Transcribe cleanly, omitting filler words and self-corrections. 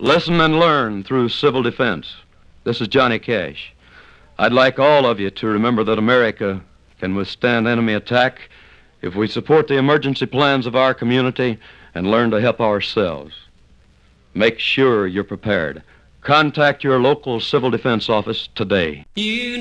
Listen and learn through civil defense. This is Johnny Cash. I'd like all of you to remember that America can withstand enemy attack if we support the emergency plans of our community and learn to help ourselves. Make sure you're prepared. Contact your local civil defense office today.